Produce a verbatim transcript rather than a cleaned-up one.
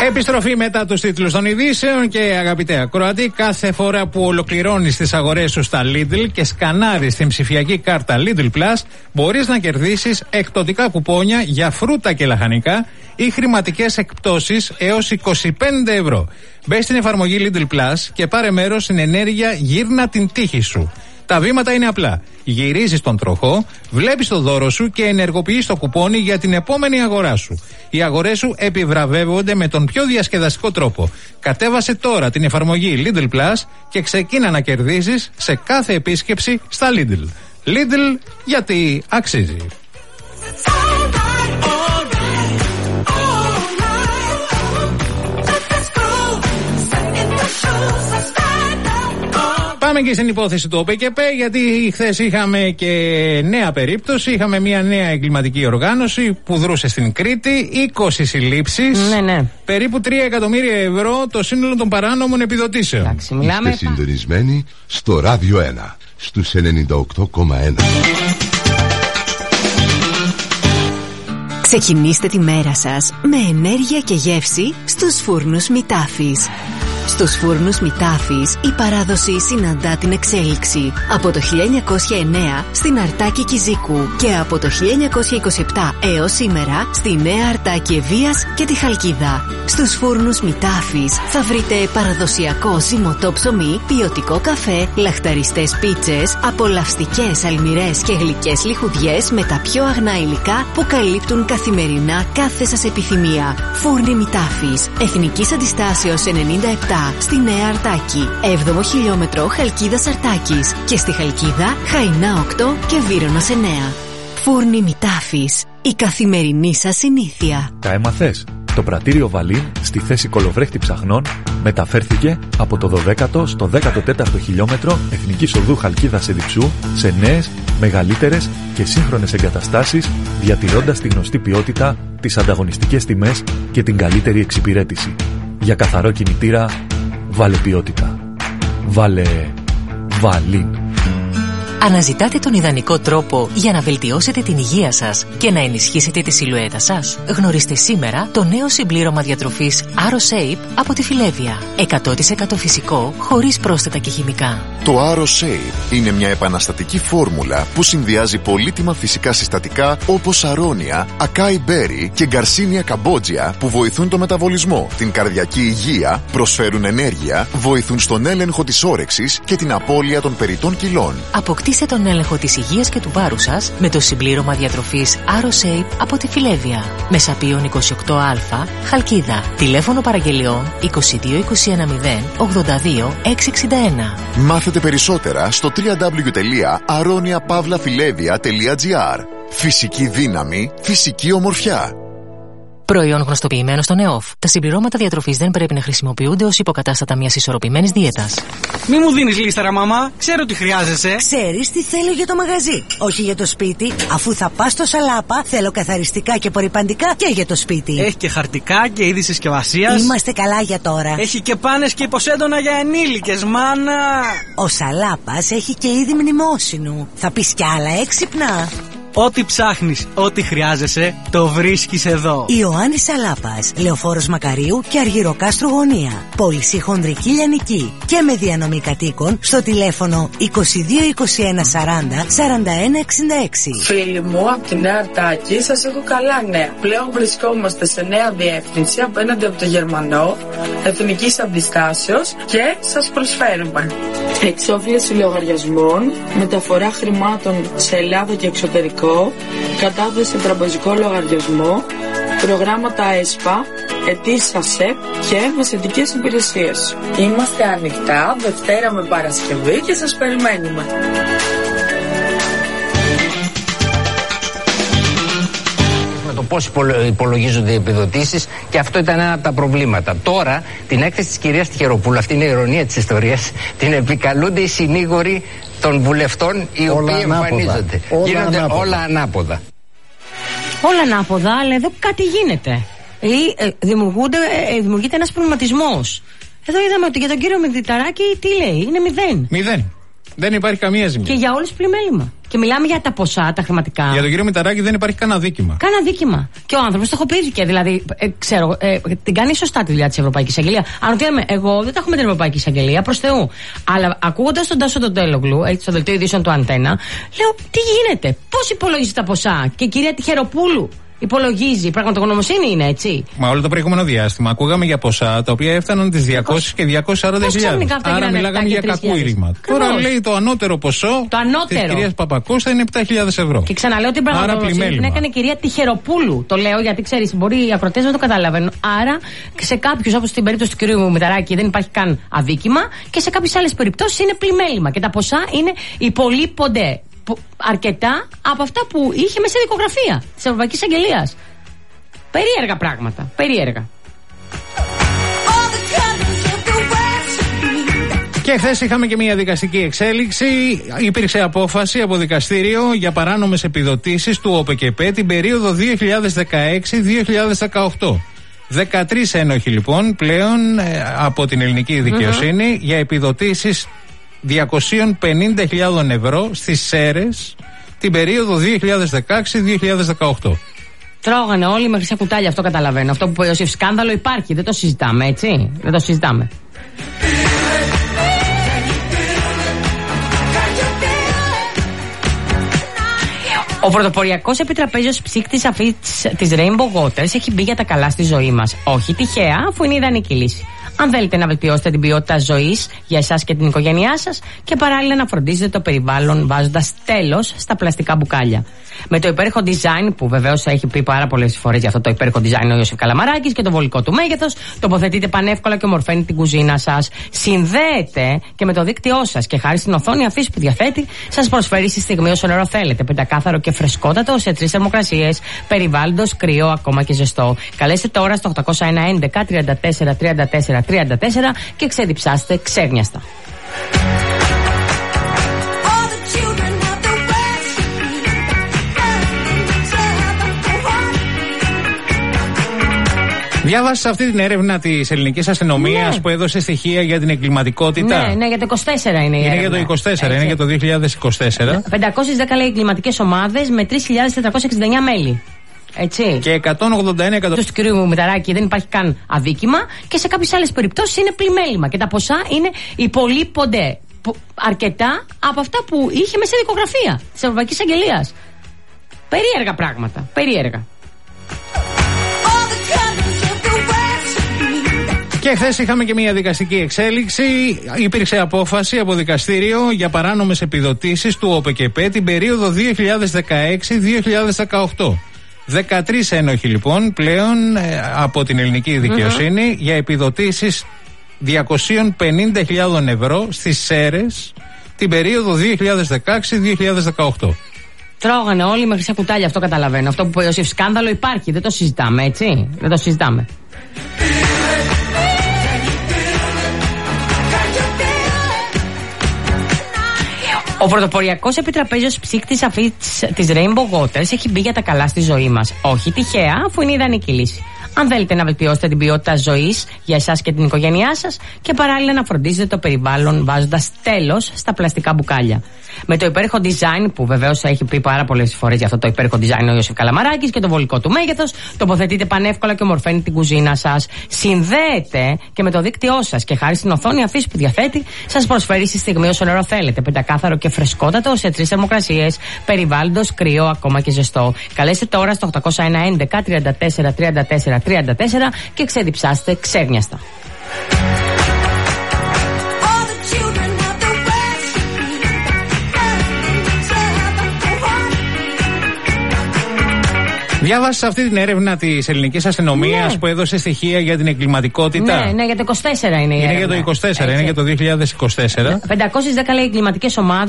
Επιστροφή μετά τους τίτλους των ειδήσεων και αγαπητέ ακροατή, κάθε φορά που ολοκληρώνεις τις αγορές σου στα Lidl και σκανάρεις την ψηφιακή κάρτα Lidl Plus, μπορείς να κερδίσεις εκπτωτικά κουπόνια για φρούτα και λαχανικά ή χρηματικές εκπτώσεις έως είκοσι πέντε ευρώ. Μπες στην εφαρμογή Lidl Plus και πάρε μέρος στην ενέργεια «Γύρνα την τύχη σου». Τα βήματα είναι απλά. Γυρίζεις τον τροχό, βλέπεις το δώρο σου και ενεργοποιείς το κουπόνι για την επόμενη αγορά σου. Οι αγορές σου επιβραβεύονται με τον πιο διασκεδαστικό τρόπο. Κατέβασε τώρα την εφαρμογή Lidl Plus και ξεκίνα να κερδίζεις σε κάθε επίσκεψη στα Lidl. Lidl, γιατί αξίζει. Πάμε και στην υπόθεση του ΟΠΕΚΕΠΕ, γιατί χθες είχαμε και νέα περίπτωση. Είχαμε μια νέα εγκληματική οργάνωση που δρούσε στην Κρήτη, είκοσι συλλήψεις, ναι, ναι. περίπου τρία εκατομμύρια ευρώ το σύνολο των παράνομων επιδοτήσεων. Εντάξει, μιλάμε... Είστε συντονισμένοι στο Ράδιο ένα, στους ενενήντα οκτώ κόμμα ένα. Ξεκινήστε τη μέρα σας με ενέργεια και γεύση στους φούρνους Μητάφης. Στους φούρνους Μητάφης η παράδοση συναντά την εξέλιξη. Από το χίλια εννιακόσια εννέα στην Αρτάκη Κιζίκου και από το χίλια εννιακόσια είκοσι επτά έως σήμερα στη Νέα Αρτάκη Ευβοίας και τη Χαλκίδα. Στους φούρνους Μητάφης θα βρείτε παραδοσιακό ζυμωτό ψωμί, ποιοτικό καφέ, λαχταριστές πίτσες, απολαυστικές αλμυρές και γλυκές λιχουδιές με τα πιο αγνά υλικά που καλύπτουν καθημερινά κάθε σας επιθυμία. Φούρνοι Μητάφης, Εθνικής Αντιστάσεως ενενήντα επτά στη Νέα Αρτάκη, έβδομο χιλιόμετρο Χαλκίδας Αρτάκης και στη Χαλκίδα Χαϊνά οκτώ και Βύρωνας εννέα. Φούρνοι Μητάφης, η καθημερινή σας συνήθεια. Τα έμαθες? Το πρατήριο Βαλίν στη θέση κολοβρέχτη ψαχνών μεταφέρθηκε από το δωδέκατο στο δέκατο τέταρτο χιλιόμετρο Εθνικής Οδού Χαλκίδας Εδιψού σε νέες, μεγαλύτερες και σύγχρονες εγκαταστάσεις, διατηρώντας τη γνωστή ποιότητα, τις ανταγωνιστικές τιμές και την καλύτερη εξυπηρέτηση. Για καθαρό κινητήρα, βάλε ποιότητα. Βάλε Βαλίν. Αναζητάτε τον ιδανικό τρόπο για να βελτιώσετε την υγεία σας και να ενισχύσετε τη σιλουέτα σας? Γνωρίστε σήμερα το νέο συμπλήρωμα διατροφής AroShape από τη Φιλέβια. εκατό τοις εκατό φυσικό, χωρίς πρόσθετα και χημικά. Το AroShape είναι μια επαναστατική φόρμουλα που συνδυάζει πολύτιμα φυσικά συστατικά όπως αρώνια, ακάι μπέρι και γκαρσίνια καμπότζια που βοηθούν το μεταβολισμό, την καρδιακή υγεία, προσφέρουν ενέργεια, βοηθούν στον έλεγχο της όρεξης και την απώλεια των περιττών κιλών. Αποκτήστε τον έλεγχο της υγείας και του βάρους σας με το συμπλήρωμα διατροφής AroShape από τη Φιλέβια. Μεσαπίων είκοσι οκτώ α, Χαλκίδα. Τηλέφωνο παραγγελιών είκοσι δύο είκοσι ένα μηδέν ογδόντα δύο εξακόσια εξήντα ένα. Μάθετε περισσότερα στο double-u double-u double-u τελεία aronia pavla filevia τελεία gr. Φυσική δύναμη, φυσική ομορφιά. Προϊόν γνωστοποιημένο στον ΕΟΦ. Τα συμπληρώματα διατροφής δεν πρέπει να χρησιμοποιούνται ως υποκατάστατα μιας ισορροπημένης δίαιτας. Μη μου δίνεις λίστερα, μαμά. Ξέρω τι χρειάζεσαι. Ξέρεις τι θέλω για το μαγαζί. Όχι για το σπίτι. Αφού θα πας στο Σαλάπα, θέλω καθαριστικά και απορρυπαντικά και για το σπίτι. Έχει και χαρτικά και είδη συσκευασίας. Είμαστε καλά για τώρα. Έχει και πάνες και υποσέντονα για ενήλικες, μάνα. Ο Σαλάπας έχει και είδη μνημόσυνου. Θα πεις κι άλλα έξυπνα. Ό,τι ψάχνεις, ό,τι χρειάζεσαι, το βρίσκεις εδώ. Ιωάννης Σαλάπας, Λεωφόρος Μακαρίου και Αργυροκάστρου Γωνία. Πώληση χονδρική λιανική και με διανομή κατοίκων στο τηλέφωνο είκοσι δύο είκοσι ένα σαράντα σαράντα ένα εξήντα έξι. Φίλοι μου, από τη Νέα Αρτάκη σας έχω καλά νέα. Πλέον βρισκόμαστε σε νέα διεύθυνση απέναντι από το Γερμανό, Εθνικής Αντιστάσεως και σας προσφέρουμε εξόφληση λογαριασμών, μεταφορά χρημάτων σε Ελλάδα και εξωτερικό, κατάθεση σε τραπεζικό λογαριασμό, προγράμματα ΕΣΠΑ, αιτήσεις ΑΣΕΠ και μεσαιτικές υπηρεσίες. Είμαστε ανοιχτά Δευτέρα με Παρασκευή και σας περιμένουμε. Το πώς υπολογίζονται οι επιδοτήσεις, και αυτό ήταν ένα από τα προβλήματα. Τώρα την έκθεση της κυρίας Τυχεροπούλου, αυτή είναι η ηρωνία της ιστορίας, την επικαλούνται οι συνήγοροι των βουλευτών οι όλα οποίοι ανάποδα. Εμφανίζονται. Όλα Γίνονται ανάποδα. όλα ανάποδα. Όλα ανάποδα, αλλά εδώ κάτι γίνεται. Ή, ε, δημιουργούνται, ε, δημιουργείται ένας προβληματισμός. Εδώ είδαμε ότι για τον κύριο Μηταράκη τι λέει, είναι μηδέν. Μηδέν. Δεν υπάρχει καμία ζημιά. Και για όλους πλημέλημα. Και μιλάμε για τα ποσά, τα χρηματικά. Για τον κύριο Μηταράκη δεν υπάρχει κανένα δίκημα. Κάνα δίκημα. Και ο άνθρωπος το χοπήθηκε. Δηλαδή, ε, ξέρω, ε, την κάνει σωστά τη δουλειά της Ευρωπαϊκής Αγγελίας. Αναρωτιέμαι, εγώ δεν τα έχω με την Ευρωπαϊκή Εισαγγελία, προς Θεού. Αλλά ακούγοντας τον Τάσο τον Τέλογλου, έτσι, στο δελτίο ειδήσεων του Αντένα, λέω, τι γίνεται, πώς υπολογίζει τα ποσά. Και η κυρία Τιχεροπούλου υπολογίζει. Πραγματογνωμοσύνη είναι, έτσι. Μα όλο το προηγούμενο διάστημα ακούγαμε για ποσά τα οποία έφταναν τις διακόσιες και διακόσιες σαράντα χιλιάδες. Άρα μιλάγαμε για κακούργημα. Τώρα λέει το ανώτερο ποσό της κυρίας Παπακώστα είναι επτά χιλιάδες ευρώ. Και ξαναλέω την πραγματογνωμοσύνη την έκανε η κυρία Τιχεροπούλου. Το λέω γιατί ξέρεις, μπορεί οι ακροτές να το καταλαβαίνουν. Άρα σε κάποιους, όπως στην περίπτωση του κυρίου Μηταράκη, δεν υπάρχει καν αδίκημα και σε κάποιες άλλες περιπτώσεις είναι πλημέλημα. Και τα ποσά είναι υπολείπονται αρκετά από αυτά που είχε μέσα στη δικογραφία της Ευρωπαϊκής Αγγελίας. Περίεργα πράγματα. Περίεργα. Και χθες είχαμε και μια δικαστική εξέλιξη. Υπήρξε απόφαση από δικαστήριο για παράνομες επιδοτήσεις του ΟΠΕΚΕΠΕ την περίοδο δύο χιλιάδες δεκαέξι με δύο χιλιάδες δεκαοκτώ. δεκατρείς ένοχοι λοιπόν πλέον ε, από την ελληνική δικαιοσύνη mm-hmm. για επιδοτήσεις διακόσιες πενήντα χιλιάδες ευρώ στις ΣΕΡΕΣ την περίοδο δύο χιλιάδες δεκαέξι με δύο χιλιάδες δεκαοκτώ. Τρώγανε όλοι με χρυσά κουτάλια, αυτό καταλαβαίνω. Αυτό που είπε ο Ιωσήφ, σκάνδαλο υπάρχει, δεν το συζητάμε, έτσι. Δεν το συζητάμε. Ο πρωτοποριακός επιτραπέζιος ψύκτης αφής της Rainbow Waters έχει μπει για τα καλά στη ζωή μας. Όχι τυχαία, αφού είναι η ιδανική λύση. Αν θέλετε να βελτιώσετε την ποιότητα ζωής για εσάς και την οικογένειά σας και παράλληλα να φροντίζετε το περιβάλλον βάζοντας τέλος στα πλαστικά μπουκάλια. Με το υπέροχο design, που βεβαίως έχει πει πάρα πολλές φορές για αυτό το υπέροχο design ο Ιωσήφ Καλαμαράκης και το βολικό του μέγεθος, τοποθετείτε πανεύκολα και ομορφαίνει την κουζίνα σας. Συνδέεται και με το δίκτυό σας και χάρη στην οθόνη αφής που διαθέτει, σας προσφέρει στη στιγμή όσο νερό θέλετε. Πεντακάθαρο και φρεσκότατο σε τρεις θερμοκρασίες, περιβάλλοντος κρύο ακόμα και ζεστό. Καλέστε τώρα στο οκτώ ένα ένα τριάντα τέσσερα τριάντα τέσσερα τριάντα τέσσερα και ξεδιψάστε ξέγνιαστα. Διάβασα αυτή την έρευνα της ελληνικής αστυνομίας ναι. που έδωσε στοιχεία για την εγκληματικότητα. Ναι, ναι, για το είκοσι τέσσερα είναι η είναι έρευνα. Για το είκοσι τέσσερα, έτσι. Είναι για το δύο χιλιάδες είκοσι τέσσερα. πεντακόσιες δέκα λέει εγκληματικές ομάδες με τρεις χιλιάδες τετρακόσια εξήντα εννέα μέλη. Έτσι. Και εκατόν ογδόντα ένα εκατομμύρια. Του κυρίου Μηταράκη δεν υπάρχει καν αδίκημα και σε κάποιες άλλες περιπτώσεις είναι πλημέλημα. Και τα ποσά είναι υπολείπονται αρκετά από αυτά που είχε μέσα στη δικογραφία της Ευρωπαϊκής Αγγελίας. Περίεργα πράγματα. Περίεργα. Και χθες είχαμε και μια δικαστική εξέλιξη. Υπήρξε απόφαση από δικαστήριο για παράνομες επιδοτήσεις του ΟΠΕΚΕΠΕ την περίοδο δύο χιλιάδες δεκαέξι με δύο χιλιάδες δεκαοκτώ. δεκατρείς ένοχοι λοιπόν πλέον ε, από την ελληνική δικαιοσύνη mm-hmm. για επιδοτήσεις διακόσιες πενήντα χιλιάδες ευρώ στις ΣΕΡΕΣ την περίοδο δύο χιλιάδες δεκαέξι με δύο χιλιάδες δεκαοκτώ. Τρώγανε όλοι με χρυσά κουτάλια, αυτό καταλαβαίνω. Αυτό που είπε ο Ιωσήφ, σκάνδαλο υπάρχει, δεν το συζητάμε, έτσι. Δεν το συζητάμε. Ο πρωτοποριακός επιτραπέζιος ψύκτης αφής της Rainbow Waters έχει μπει για τα καλά στη ζωή μας. Όχι τυχαία, αφού είναι η ιδανική λύση. Αν θέλετε να βελτιώσετε την ποιότητα ζωής για εσάς και την οικογένειά σας και παράλληλα να φροντίζετε το περιβάλλον βάζοντας τέλος στα πλαστικά μπουκάλια. Με το υπέροχο design, που βεβαίως έχει πει πάρα πολλές φορές για αυτό το υπέροχο design ο Ιωσήφ Καλαμαράκης και το βολικό του μέγεθος, τοποθετείτε πανεύκολα και ομορφαίνει την κουζίνα σας. Συνδέεται και με το δίκτυό σας και χάρη στην οθόνη αφής που διαθέτει, σας προσφέρει στη στιγμή όσο νερό θέλετε. Πεντακάθαρο και φρεσκότατο σε τρεις θερμοκρασίες, περιβάλλοντος κρύο ακόμα και ζεστό. Καλέστε τώρα στο οκτώ ένα ένα τριάντα τέσσερα τριάντα τέσσερα τριάντα τέσσερα και ξεδιψάστε ξέγνιαστα. Διάβασα αυτή την έρευνα της ελληνικής αστυνομίας ναι. που έδωσε στοιχεία για την εγκληματικότητα. Ναι, ναι, για το είκοσι τέσσερα είναι η είναι έρευνα. Για το είκοσι τέσσερα, έτσι. Είναι για το δύο χιλιάδες είκοσι τέσσερα. πεντακόσιες δέκα λέει εγκληματικές ομάδες.